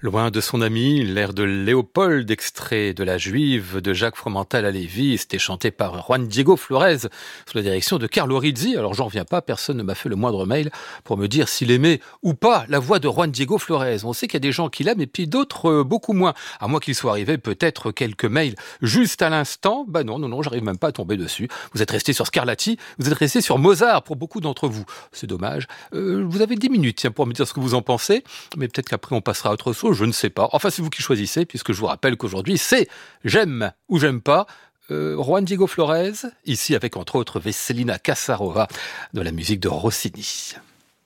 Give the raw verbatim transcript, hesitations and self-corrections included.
Loin de son ami, l'air de Léopold, extrait de La Juive de Jacques Fromental à Lévis, c'était chanté par Juan Diego Flores sous la direction de Carlo Rizzi. Alors j'en reviens pas, personne ne m'a fait le moindre mail pour me dire s'il aimait ou pas la voix de Juan Diego Flores. On sait qu'il y a des gens qui l'aiment et puis d'autres euh, beaucoup moins. À moins qu'il soit arrivé peut-être quelques mails juste à l'instant. Bah non, non, non, j'arrive même pas à tomber dessus. Vous êtes resté sur Scarlatti, vous êtes resté sur Mozart pour beaucoup d'entre vous. C'est dommage. Euh, vous avez dix minutes tiens, pour me dire ce que vous en pensez, mais peut-être qu'après on passera à autre chose. Je ne sais pas. Enfin, c'est vous qui choisissez, puisque je vous rappelle qu'aujourd'hui, c'est j'aime ou j'aime pas. Euh, Juan Diego Flores, ici avec entre autres Vesselina Kasarova de la musique de Rossini.